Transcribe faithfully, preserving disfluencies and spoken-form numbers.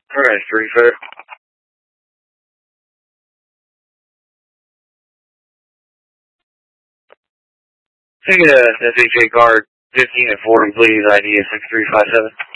Alright, three fair. Take a S H A card fifteen at forty, please, I D is six three five seven.